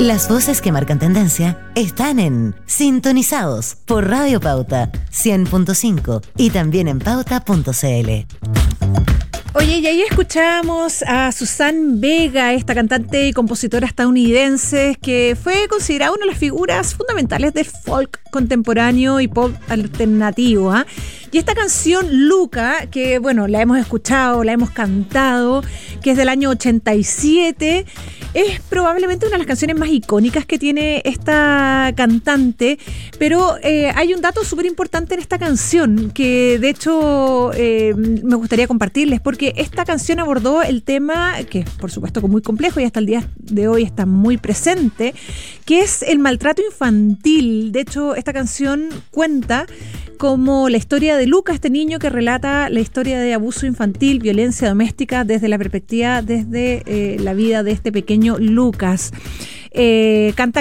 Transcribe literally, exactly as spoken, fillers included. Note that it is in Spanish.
Las voces que marcan tendencia están en Sintonizados por Radio Pauta cien punto cinco y también en pauta punto c l. Oye, y ahí escuchamos a Suzanne Vega, esta cantante y compositora estadounidense que fue considerada una de las figuras fundamentales del folk contemporáneo y pop alternativo, ¿eh? Y esta canción, Luca, que bueno, la hemos escuchado, la hemos cantado, que es del año ochenta y siete, es probablemente una de las canciones más icónicas que tiene esta cantante, pero eh, hay un dato súper importante en esta canción, que de hecho eh, me gustaría compartirles, porque esta canción abordó el tema, que es por supuesto muy complejo y hasta el día de hoy está muy presente, que es el maltrato infantil. De hecho, esta canción cuenta como la historia de Luca, este niño que relata la historia de abuso infantil, violencia doméstica desde la perspectiva, desde eh, la vida de este pequeño Lucas. Eh, canta